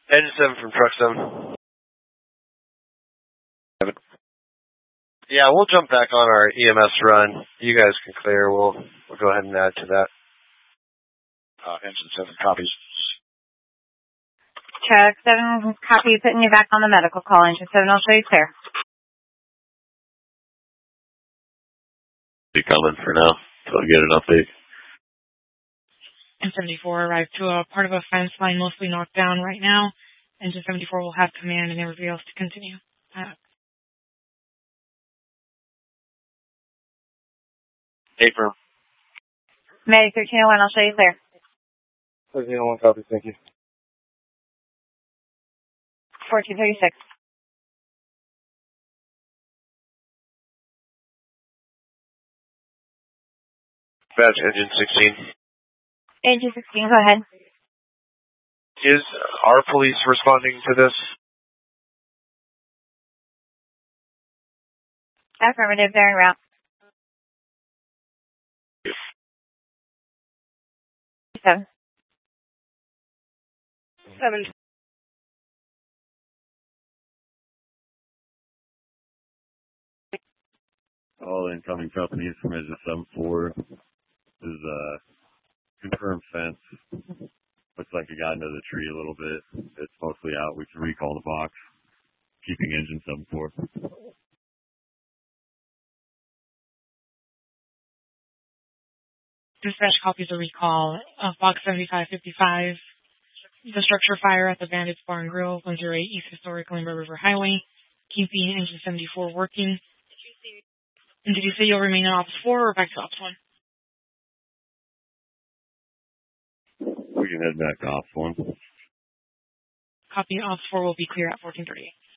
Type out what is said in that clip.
Engine 7 from Truck 7. Yeah, we'll jump back on our EMS run. You guys can clear. We'll go ahead and add to that. Engine 7 copies. Truck 7 copy, putting you back on the medical call. Engine 7, I'll show you clear. Be coming for now until I get an update. N74 arrived to a part of a fence line mostly knocked down right now. Engine 74 will have command and everybody else to continue. Affirm. Medic 1301, I'll show you clear. 1301 copy, thank you. 1436. Badge Engine 16. Engine 16, go ahead. Is our police responding to this? Affirmative, they're en route. Seven. 7. All incoming companies from Engine 74 is confirmed fence. Looks like it got into the tree a little bit. It's mostly out. We can recall the box. Keeping Engine 74. Dispatch copies a recall of Box 7555. The structure fire at the Bandits Bar and Grill, 108 East Historic Limber River Highway. Keeping Engine 74 working. And did you say you'll remain in Ops 4 or back to Ops 1? We can head back to Ops 1. Copy. Ops 4 will be clear at 1438.